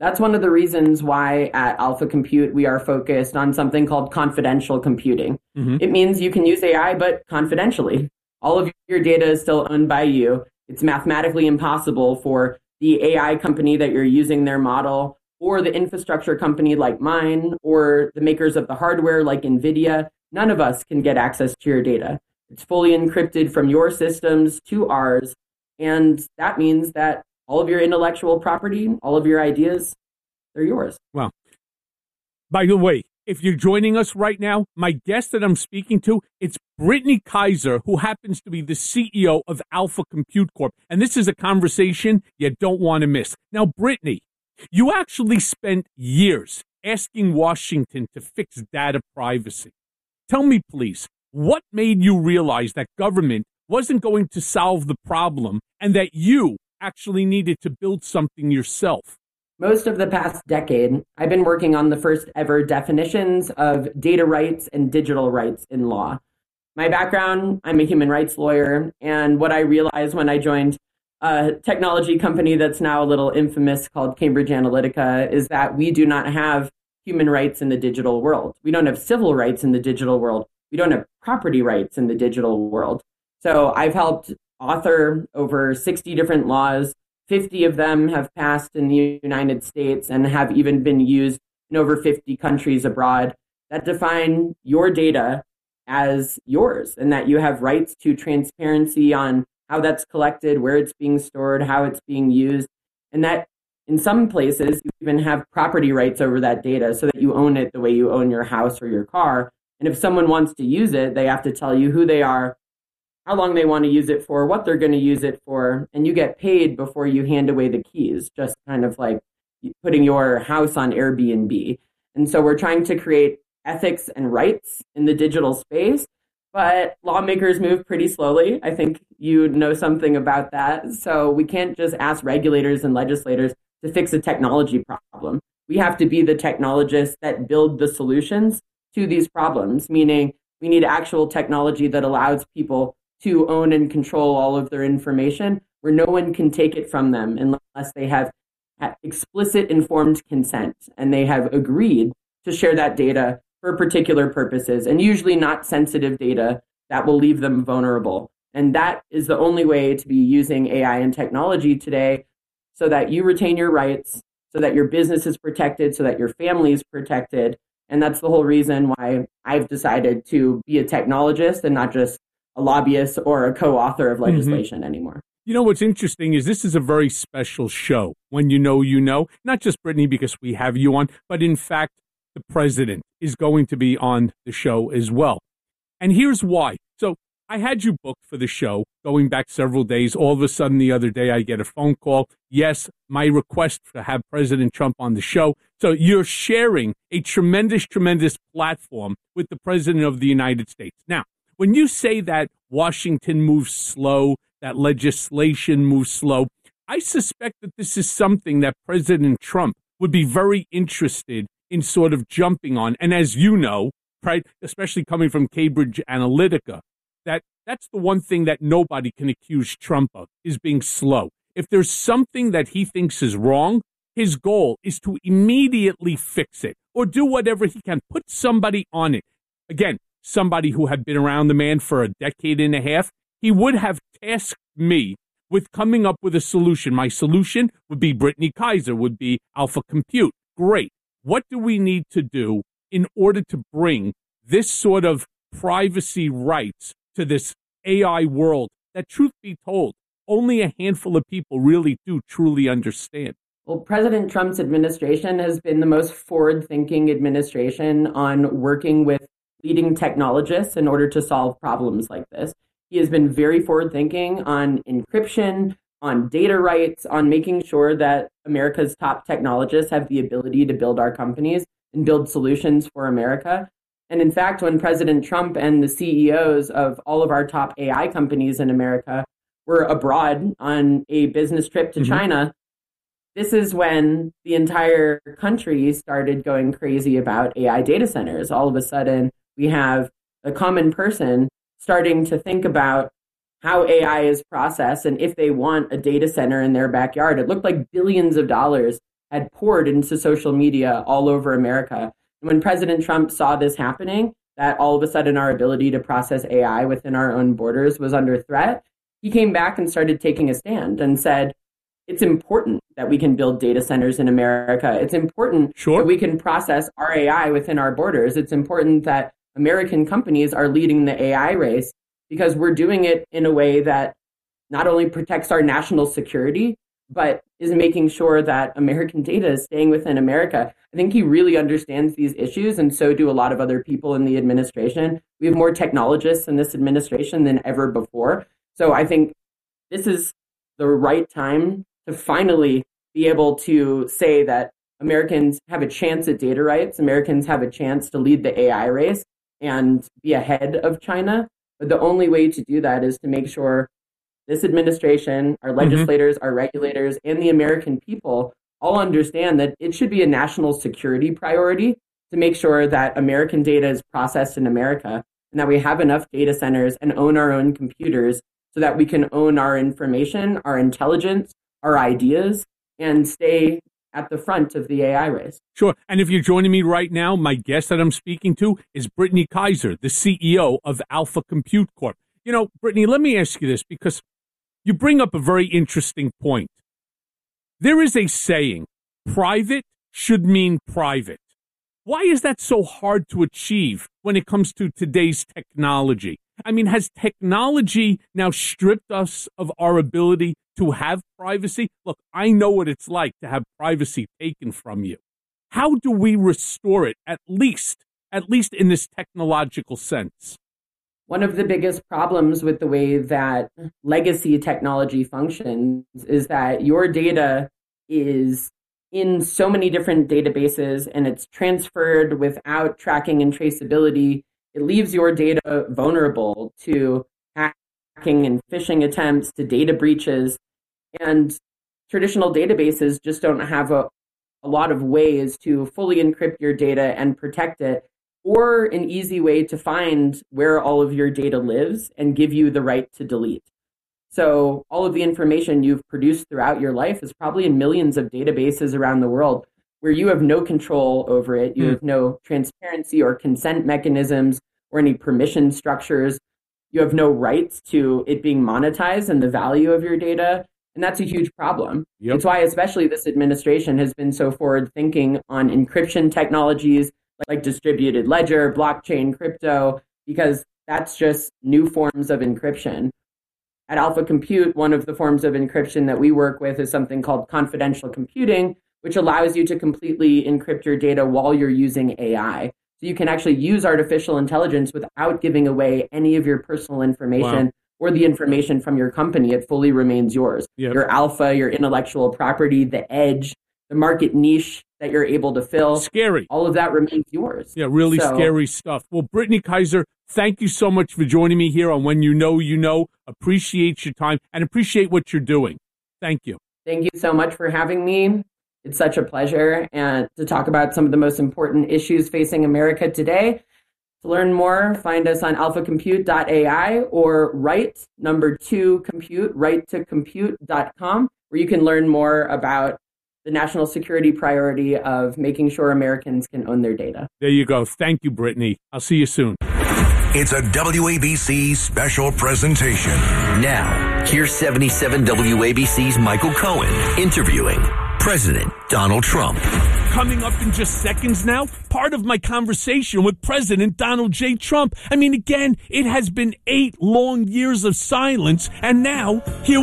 That's one of the reasons why at Alpha Compute we are focused on something called confidential computing. It means you can use AI, but confidentially. All of your data is still owned by you. It's mathematically impossible for the AI company that you're using their model, or the infrastructure company like mine, or the makers of the hardware like NVIDIA. None of us can get access to your data. It's fully encrypted from your systems to ours. And that means that all of your intellectual property, all of your ideas, they're yours. Wow. By the way, if you're joining us right now, my guest that I'm speaking to, it's Brittany Kaiser, who happens to be the CEO of Alpha Compute Corp. And this is a conversation you don't want to miss. Now, Brittany, you actually spent years asking Washington to fix data privacy. Tell me, please, what made you realize that government wasn't going to solve the problem and that you actually needed to build something yourself? Most of the past decade, I've been working on the first ever definitions of data rights and digital rights in law. My background, I'm a human rights lawyer, and what I realized when I joined a technology company that's now a little infamous called Cambridge Analytica is that we do not have human rights in the digital world. We don't have civil rights in the digital world. We don't have property rights in the digital world. So I've helped author over 60 different laws. 50 of them have passed in the United States and have even been used in over 50 countries abroad that define your data as yours and that you have rights to transparency on how that's collected, where it's being stored, how it's being used, and that in some places you even have property rights over that data so that you own it the way you own your house or your car. And if someone wants to use it, they have to tell you who they are, how long they want to use it for, what they're going to use it for, and you get paid before you hand away the keys, just kind of like putting your house on Airbnb. And so we're trying to create ethics and rights in the digital space, but lawmakers move pretty slowly. I think you know something about that. So we can't just ask regulators and legislators to fix a technology problem. We have to be the technologists that build the solutions to these problems, meaning we need actual technology that allows people to own and control all of their information, where no one can take it from them unless they have explicit informed consent and they have agreed to share that data for particular purposes, and usually not sensitive data that will leave them vulnerable. And that is the only way to be using AI and technology today so that you retain your rights, so that your business is protected, so that your family is protected. And that's the whole reason why I've decided to be a technologist and not just a lobbyist or a co-author of legislation anymore. You know, what's interesting is this is a very special show. When you know, not just Brittany because we have you on, but in fact, the president is going to be on the show as well. And here's why. So I had you booked for the show going back several days. All of a sudden the other day, I get a phone call. Yes, my request to have President Trump on the show. So you're sharing a tremendous platform with the president of the United States. Now, when you say that Washington moves slow, that legislation moves slow, I suspect that this is something that President Trump would be very interested in sort of jumping on. And as you know, right, especially coming from Cambridge Analytica, that's the one thing that nobody can accuse Trump of, is being slow. If there's something that he thinks is wrong, his goal is to immediately fix it or do whatever he can, put somebody on it. Again, somebody who had been around the man for a decade and a half, he would have tasked me with coming up with a solution. My solution would be Brittany Kaiser, would be Alpha Compute. Great. What do we need to do in order to bring this sort of privacy rights to this AI world that, truth be told, only a handful of people really do truly understand? Well, President Trump's administration has been the most forward-thinking administration on working with leading technologists in order to solve problems like this. He has been very forward-thinking on encryption, on data rights, on making sure that America's top technologists have the ability to build our companies and build solutions for America. And in fact, when President Trump and the CEOs of all of our top AI companies in America were abroad on a business trip to China, this is when the entire country started going crazy about AI data centers. All of a sudden, we have a common person starting to think about how AI is processed and if they want a data center in their backyard. It looked like billions of dollars had poured into social media all over America. And when President Trump saw this happening, that all of a sudden our ability to process AI within our own borders was under threat, he came back and started taking a stand and said, it's important that we can build data centers in America. It's important that we can process our AI within our borders. It's important that American companies are leading the AI race because we're doing it in a way that not only protects our national security, but is making sure that American data is staying within America. I think he really understands these issues, and so do a lot of other people in the administration. We have more technologists in this administration than ever before. So I think this is the right time to finally be able to say that Americans have a chance at data rights. Americans have a chance to lead the AI race and be ahead of China. But the only way to do that is to make sure this administration, our legislators, our regulators, and the American people all understand that it should be a national security priority to make sure that American data is processed in America and that we have enough data centers and own our own computers so that we can own our information, our intelligence, our ideas, and stay at the front of the AI race. Sure. And if you're joining me right now, my guest that I'm speaking to is Brittany Kaiser, the CEO of Alpha Compute Corp. You know, Brittany, let me ask you this because you bring up a very interesting point. There is a saying, private should mean private. Why is that so hard to achieve when it comes to today's technology? I mean, has technology now stripped us of our ability to have privacy? Look, I know what it's like to have privacy taken from you. How do we restore it, at least in this technological sense? One of the biggest problems with the way that legacy technology functions is that your data is in so many different databases and it's transferred without tracking and traceability. It leaves your data vulnerable to hacking and phishing attempts, to data breaches. And traditional databases just don't have a lot of ways to fully encrypt your data and protect it, or an easy way to find where all of your data lives and give you the right to delete. So all of the information you've produced throughout your life is probably in millions of databases around the world where you have no control over it. You have no transparency or consent mechanisms or any permission structures. You have no rights to it being monetized and the value of your data. And that's a huge problem. Yep. It's why especially this administration has been so forward thinking on encryption technologies like distributed ledger, blockchain, crypto, because that's just new forms of encryption. At Alpha Compute, one of the forms of encryption that we work with is something called confidential computing, which allows you to completely encrypt your data while you're using AI. So you can actually use artificial intelligence without giving away any of your personal information or the information from your company. It fully remains yours. Yep. Your alpha, your intellectual property, the edge, the market niche that you're able to fill. Scary. All of that remains yours. Yeah, really scary stuff. Well, Brittany Kaiser, thank you so much for joining me here on When You Know, You Know. Appreciate your time and appreciate what you're doing. Thank you. Thank you so much for having me. It's such a pleasure and to talk about some of the most important issues facing America today. To learn more, find us on alphacompute.ai or right2compute.com, where you can learn more about the national security priority of making sure Americans can own their data. There you go. Thank you, Brittany. I'll see you soon. It's a WABC special presentation. Now, here's 77 WABC's Michael Cohen interviewing President Donald Trump. Coming up in just seconds now, part of my conversation with President Donald J. Trump. I mean, again, it has been 8 long years of silence, and now here